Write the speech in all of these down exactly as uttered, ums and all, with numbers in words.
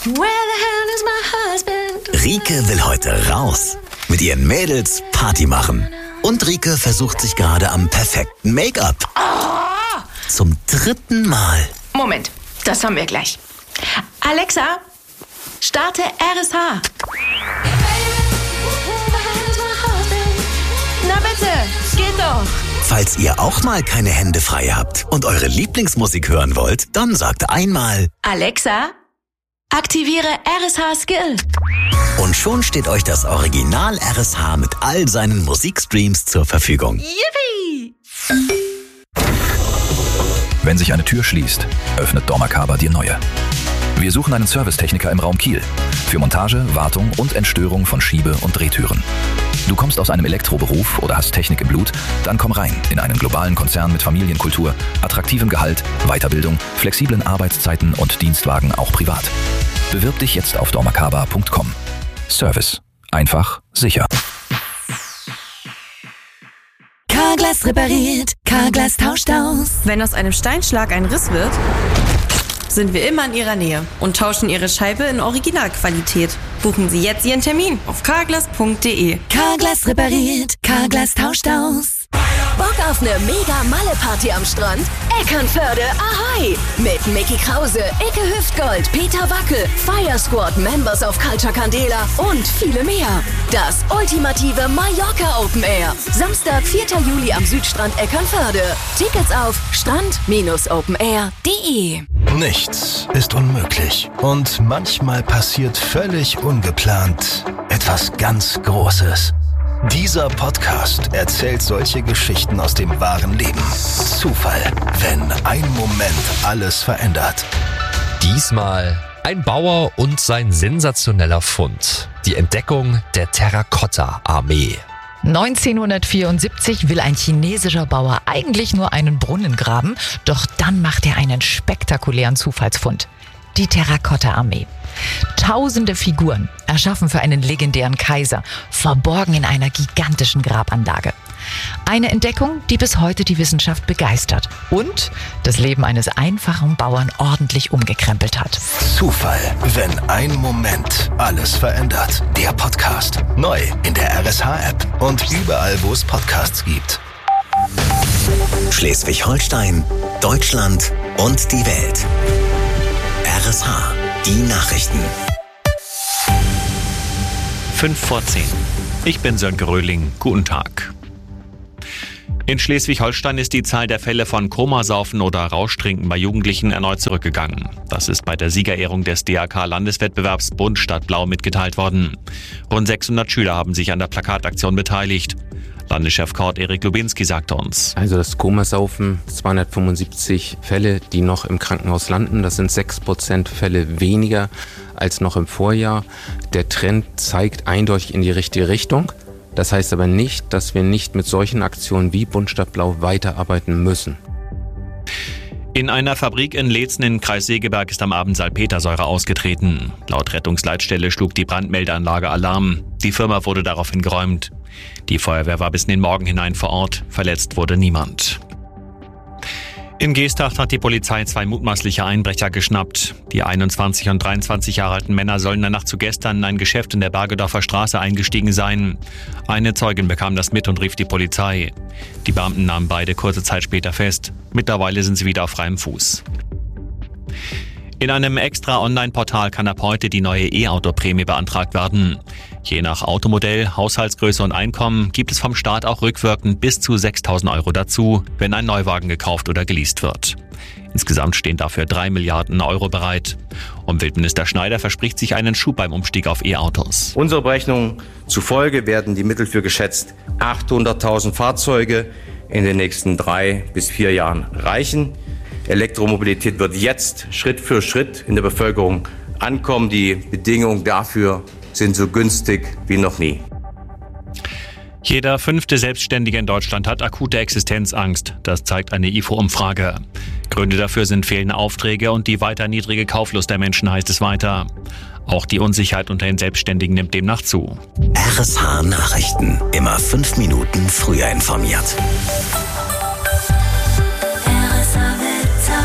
Where the hell is my husband? Rike will heute raus. Mit ihren Mädels Party machen. Und Rike versucht sich gerade am perfekten Make-up. Oh! Zum dritten Mal. Moment, das haben wir gleich. Alexa, starte R S H. Na bitte, geht doch. Falls ihr auch mal keine Hände frei habt und eure Lieblingsmusik hören wollt, dann sagt einmal: Alexa, aktiviere R S H Skill. Und schon steht euch das Original R S H mit all seinen Musikstreams zur Verfügung. Yippie! Wenn sich eine Tür schließt, öffnet dormakaba die neue. Wir suchen einen Servicetechniker im Raum Kiel für Montage, Wartung und Entstörung von Schiebe- und Drehtüren. Du kommst aus einem Elektroberuf oder hast Technik im Blut? Dann komm rein in einen globalen Konzern mit Familienkultur, attraktivem Gehalt, Weiterbildung, flexiblen Arbeitszeiten und Dienstwagen auch privat. Bewirb dich jetzt auf dormakaba punkt com. Service. Einfach, sicher. Carglass repariert, Carglass tauscht aus. Wenn aus einem Steinschlag ein Riss wird, sind wir immer in Ihrer Nähe und tauschen Ihre Scheibe in Originalqualität. Buchen Sie jetzt Ihren Termin auf carglass punkt de. Carglass repariert, Carglass tauscht aus. Bock auf eine Mega-Malle-Party am Strand? Eckernförde, ahoi! Mit Micky Krause, Icke Hüftgold, Peter Wackel, Fire Squad, Members of Culture Candela und viele mehr. Das ultimative Mallorca Open Air. Samstag, vierter Juli am Südstrand Eckernförde. Tickets auf strand open air punkt de. Nichts ist unmöglich. Und manchmal passiert völlig ungeplant etwas ganz Großes. Dieser Podcast erzählt solche Geschichten aus dem wahren Leben. Zufall, wenn ein Moment alles verändert. Diesmal ein Bauer und sein sensationeller Fund. Die Entdeckung der Terrakotta-Armee. neunzehnhundertvierundsiebzig will ein chinesischer Bauer eigentlich nur einen Brunnen graben, doch dann macht er einen spektakulären Zufallsfund. Die Terrakotta-Armee. Tausende Figuren, erschaffen für einen legendären Kaiser, verborgen in einer gigantischen Grabanlage. Eine Entdeckung, die bis heute die Wissenschaft begeistert und das Leben eines einfachen Bauern ordentlich umgekrempelt hat. Zufall, wenn ein Moment alles verändert. Der Podcast. Neu in der R S H-App und überall, wo es Podcasts gibt. Schleswig-Holstein, Deutschland und die Welt. R S H, die Nachrichten. Fünf vor zehn. Ich bin Sönke Röhling. Guten Tag. In Schleswig-Holstein ist die Zahl der Fälle von Komasaufen oder Rauschtrinken bei Jugendlichen erneut zurückgegangen. Das ist bei der Siegerehrung des D A K-Landeswettbewerbs Bund Stadt Blau mitgeteilt worden. Rund sechshundert Schüler haben sich an der Plakataktion beteiligt. Landeschef Kort Erik Lubinski sagte uns: Also das Komasaufen, zweihundertfünfundsiebzig Fälle, die noch im Krankenhaus landen. Das sind sechs Prozent Fälle weniger als noch im Vorjahr. Der Trend zeigt eindeutig in die richtige Richtung. Das heißt aber nicht, dass wir nicht mit solchen Aktionen wie Bund Stadt Blau weiterarbeiten müssen. In einer Fabrik in Leetzen im Kreis Segeberg ist am Abend Salpetersäure ausgetreten. Laut Rettungsleitstelle schlug die Brandmeldeanlage Alarm. Die Firma wurde daraufhin geräumt. Die Feuerwehr war bis in den Morgen hinein vor Ort. Verletzt wurde niemand. In Geesthacht hat die Polizei zwei mutmaßliche Einbrecher geschnappt. Die einundzwanzig und dreiundzwanzig Jahre alten Männer sollen in der Nacht zu gestern in ein Geschäft in der Bergedorfer Straße eingestiegen sein. Eine Zeugin bekam das mit und rief die Polizei. Die Beamten nahmen beide kurze Zeit später fest. Mittlerweile sind sie wieder auf freiem Fuß. In einem extra Online-Portal kann ab heute die neue E-Auto-Prämie beantragt werden. Je nach Automodell, Haushaltsgröße und Einkommen gibt es vom Staat auch rückwirkend bis zu sechstausend Euro dazu, wenn ein Neuwagen gekauft oder geleast wird. Insgesamt stehen dafür drei Milliarden Euro bereit. Umweltminister Schneider verspricht sich einen Schub beim Umstieg auf E-Autos. Unserer Berechnung zufolge werden die Mittel für geschätzt achthunderttausend Fahrzeuge in den nächsten drei bis vier Jahren reichen. Elektromobilität wird jetzt Schritt für Schritt in der Bevölkerung ankommen. Die Bedingungen dafür sind so günstig wie noch nie. Jeder fünfte Selbstständige in Deutschland hat akute Existenzangst. Das zeigt eine I F O-Umfrage. Gründe dafür sind fehlende Aufträge und die weiter niedrige Kauflust der Menschen, heißt es weiter. Auch die Unsicherheit unter den Selbstständigen nimmt demnach zu. R S H Nachrichten. Immer fünf Minuten früher informiert. Das sieht doch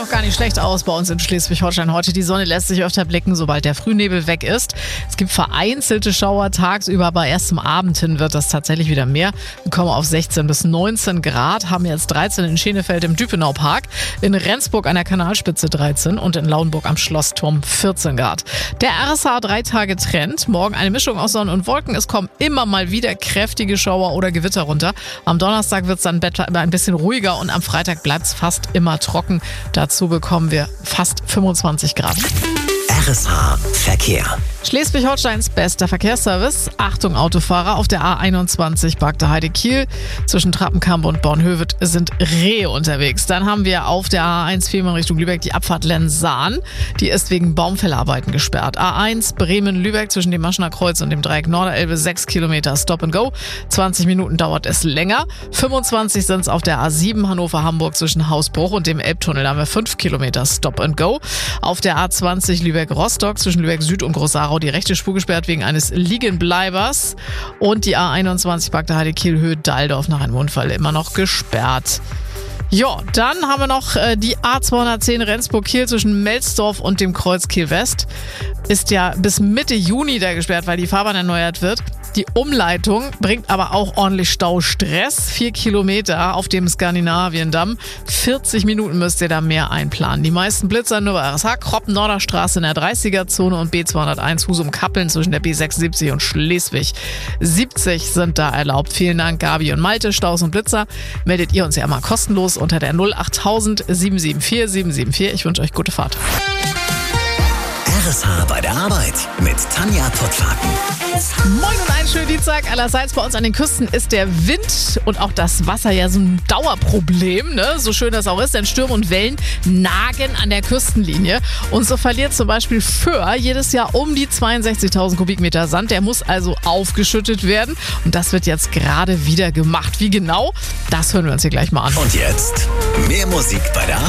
auch gar nicht schlecht aus bei uns in Schleswig-Holstein heute. Die Sonne lässt sich öfter blicken, sobald der Frühnebel weg ist. Es gibt vereinzelte Schauer tagsüber, aber erst zum Abend hin wird das tatsächlich wieder mehr. Wir kommen auf sechzehn bis neunzehn Grad, haben jetzt dreizehn in Schenefeld im Düpenau-Park, in Rendsburg an der Kanalspitze dreizehn und in Lauenburg am Schlossturm vierzehn Grad. Der R S H drei Tage Trend. Morgen eine Mischung aus Sonne und Wolken. Es kommen immer mal wieder kräftige Schauer oder Gewitter runter. Am Donnerstag wird es dann ein bisschen ruhiger und am Freitag bleibt es fast immer trocken. Dazu bekommen wir fast fünfundzwanzig Grad. R S H Verkehr. Schleswig-Holsteins bester Verkehrsservice. Achtung Autofahrer, auf der A einundzwanzig Bagde Heide-Kiel. Zwischen Trappenkamp und Bornhöved sind Rehe unterwegs. Dann haben wir auf der A eins Fehmarn Richtung Lübeck die Abfahrt Lensahn. Die ist wegen Baumfällarbeiten gesperrt. A eins Bremen-Lübeck zwischen dem Maschener Kreuz und dem Dreieck Norderelbe sechs Kilometer Stop and Go. zwanzig Minuten dauert es länger. fünfundzwanzig sind es auf der A sieben Hannover-Hamburg zwischen Hausbruch und dem Elbtunnel. Da haben wir fünf Kilometer Stop and Go. Auf der A zwanzig Lübeck-Rostock zwischen Lübeck Süd und Großarau die rechte Spur gesperrt wegen eines Liegenbleibers. Und die A einundzwanzig Bagde Heide-Kiel Höhe Dalldorf nach einem Unfall immer noch gesperrt. Ja, dann haben wir noch äh, die A zweihundertzehn Rendsburg-Kiel zwischen Melsdorf und dem Kreuz Kiel-West. Ist ja bis Mitte Juni da gesperrt, weil die Fahrbahn erneuert wird. Die Umleitung bringt aber auch ordentlich Staustress. Vier Kilometer auf dem Skandinaviendamm. vierzig Minuten müsst ihr da mehr einplanen. Die meisten Blitzer nur bei R S H, Kroppen, Norderstraße in der dreißiger-Zone und B zweihunderteins Husum-Kappeln zwischen der B sechsundsiebzig und Schleswig siebzig sind da erlaubt. Vielen Dank, Gabi und Malte. Staus und Blitzer meldet ihr uns ja mal kostenlos unter der null achttausend sieben sieben vier sieben sieben vier. Ich wünsche euch gute Fahrt. R S H bei der Arbeit mit Tanja Pottwagen. Moin und einen schönen Dienstag allerseits. Bei uns an den Küsten ist der Wind und auch das Wasser ja so ein Dauerproblem, ne? So schön das auch ist, denn Stürme und Wellen nagen an der Küstenlinie. Und so verliert zum Beispiel Föhr jedes Jahr um die zweiundsechzigtausend Kubikmeter Sand. Der muss also aufgeschüttet werden und das wird jetzt gerade wieder gemacht. Wie genau? Das hören wir uns hier gleich mal an. Und jetzt mehr Musik bei der Arbeit.